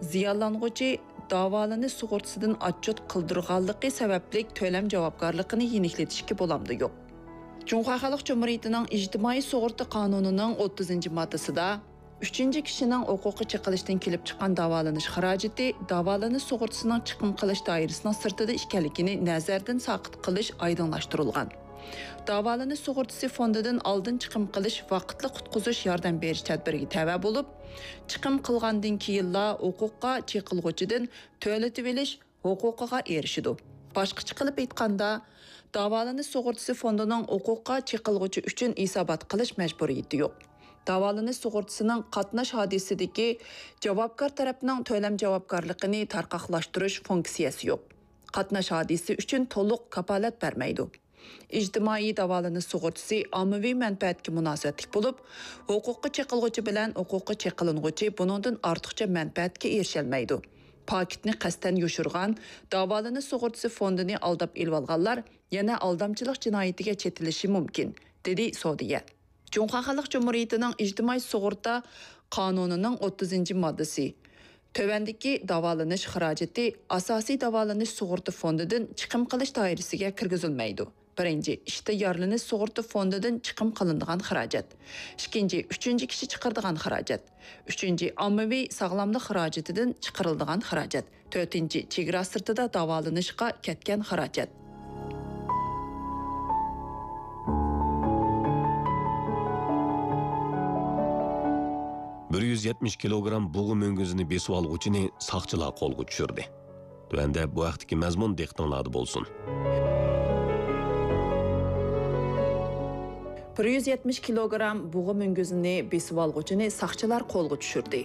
ziyonlanuvchi davolanish sug'urtasidan отчет qildirganligi sababli to'lam javobgarligini yeniklatishga bo'lamdi yo'q. Cumhur Xalq Cumhuriyetining ijtimoiy sug'urta qonunining 30-moddasida 3-kishining huquqi cheqilishdan kelib chiqqan davolanish xarajati davolanish sug'urtasining chiqim qilish doirasining sirtida ekanligini nazardan saqit qilish oydinlashtirilgan. Davolanish sug'urtasi fondidan oldin chiqim qilish vaqtli qutqizish yordam berish tadbiriga tava bo'lib, chiqim qilgandan keyinla huquqqa cheqilg'uchidan to'latib olish huquqiga erishidi. Boshqacha qilib aytganda, davolanish sug'urtasi fondining huquqqa cheqilg'uchi uchun hisobot qilish majburiyati yo'q. Davolanish sug'urtasining qatnash hodisidagi javobgar tarafning to'lam javobgarligini tarqoqlashtirish funksiyasi yo'q. Qatnash hodisi uchun to'liq kafolat bermaydi. İctimai davolanish sug'urtasi ommaviy manfaatga munosabatli bo'lib, huquqqa cheqilg'uchi bilan huquqqa cheqilinuvchi buningdan ortiqcha manfaatga erisholmaydi. Paketni qasddan yoshirgan, davolanish sug'urtasi fondini aldab elib olganlar yana aldamchilik jinoyatiga chetilishi mumkin, dedi Sodiya. Cumhur Xalq Cumhuriyetining ijtimoiy sug'urta qonunining 30-moddasi. Tövəndəki davolanish xarajati asosiy davolanish sug'urta fondidan chiqim qilish doirasiga kirgizilmaydi. Birinchi, ishda yorlanish sug'urta fondidan chiqim qilinadigan xarajat. Ikkinchi, 3-kishi chiqaradigan xarajat. Uchinchi, ommaviy sog'lomlik xarajatidan chiqariladigan xarajat. To'rtinchi, chegara sirtida davolanishga ketgan xarajat. Bir 170 kilogram bug'u munguzini besib olg'uchini saqchilar qo'lga tushirdi. Tuanda bu vaqtdagi mazmun dehqonlarda bo'lsin. 170 kilogram bug'u munguzini besib olg'uchini saqchilar qo'lga tushirdi.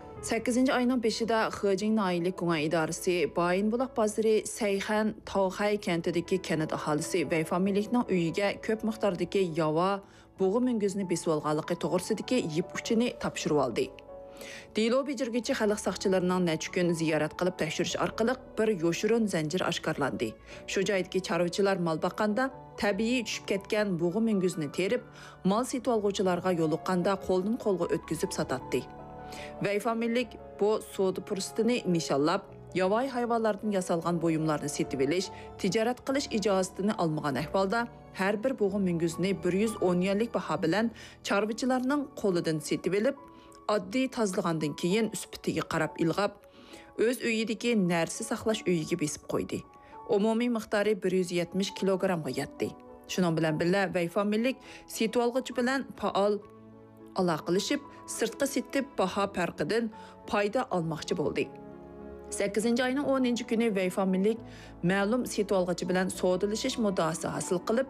8-ayning 5-da Xijing Noyilik Kungan idorasi Bayinbuloq bozori Sayxan Tog'hay kentidagi kanat aholisi va familiyaning uyiga ko'p miqdordagi yova bug'u munguzini besib olganligi to'g'risidagi yip uchini topshirib oldi. Dilo bejirgichi xalq saqchilarining necha kun ziyorat qilib tekshirish orqali bir yo'shirin zanjir oshkorlandi. Shu joydagi chorvachilar mol boqqanda tabiiy tushib ketgan bug'u munguzni terib, mol sotib olg'uvchilarga yo'liqqanda qo'ldan qo'lga o'tkazib sotadi. Vayfamillik bu savdo fursatini nishonlab, yovvoyi hayvonlardan yasalgan buyumlarni sotib olish, tijorat qilish ijozatini olmagan ahvolda har bir bug'u munguzni 110 yillik baho bilan chorvachilarning qo'lidan sotib olib, oddiy tozalagandan keyin sifatiga qarab ilg'ab, o'z uyidagi narsa saqlash uyiga besib qo'ydi. Umumiy miqdori 170 kilogramga yetdi. Shuning bilan birga vayfamillik sotib olg'uchi bilan faol aloqalashib, sirtqi sitib baho farqidan foyda olmoqchi bo'ldi. 8-ayning 10-kuni vayfamillik ma'lum sotib olg'uchi bilan savdolashish muddaosi hosil qilib,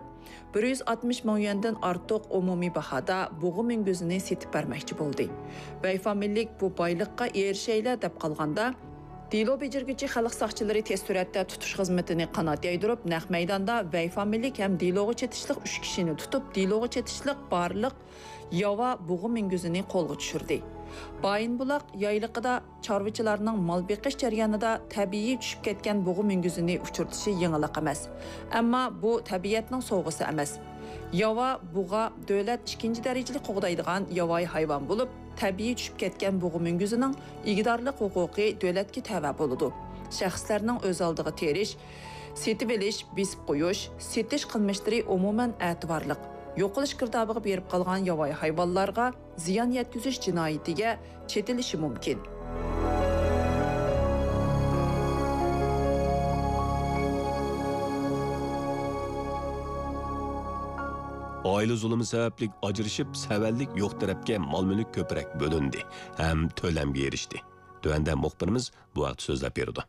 160 ming yuandan ortiq umumiy bahoda bug'u munguzini sotib bermoqchi bo'ldi. Vayfamillik bu boyliqqa erishaylar deb qolganda, Dilo bejirgichi xalq saqchilari tez suratda tutish xizmatini qanot yaydirib, naq maydonda vayfamillik ham Diloga chetishliq 3 kishini tutib, Diloga chetishliq barliq yova bug'u munguzini qo'lga tushirdi. Bayinbuloq yayliqida chorvachilarning mol beqish jarayonida tabiiy tushib ketgan bug'u munguzini uchirtishi yengillik emas. Ammo bu tabiatning sovg'isi emas. Yova bug'a davlat 2-darajali qo'g'daydigan yovvoyi hayvon bo'lib, tabiiy tushib ketgan bug'u munguzining igidorlik huquqi davlatga tava bo'ladi. Shaxslarning o'z oldiga terish, sotib olish, besib qo'yish, sotish qilmishlari umuman e'tiborliq. Yo'qolish girdobiga berib qolgan yovvoyi hayvonlarga ziyon yetkazish jinoyatiga chetilishi mumkin. Oila zulmü sababli ajrashib, savallik yo'q tarafga mol-mulk ko'proq bo'lindi, ham to'lamga erishdi. Tuanda muxbirimiz bu vaqt so'zlab berdi.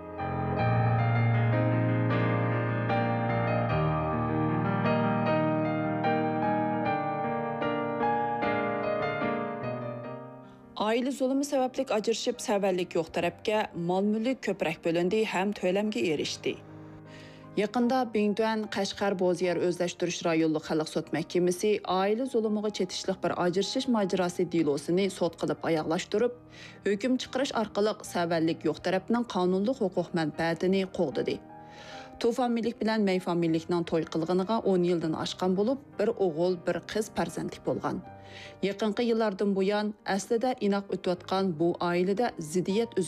Oila zulmü sababli ajrashib, savallik yo'q tarafga mol-mulk ko'proq bo'lindi, ham to'lamga erishdi. Yaqında Bingtuan Qashqar Bo'ziyar o'zlashtirish rayonlik xalq sud mahkamasi oila zulmiga chetishliq bir ajrishish mojarosi dilosini sud qilib oyoqlashtirib, hukm chiqarish orqali savallik yo'q tarafning qonunli huquq manfaatini qo'g'didi. To'famillik bilan mayfamillikning to'y qilganiga 10 yildan oshgan bo'lib, bir o'g'il, bir qiz farzandlik bo'lgan. Yaqinqi yillardan buyon aslida inoq o'tayotgan bu oilada ziddiyat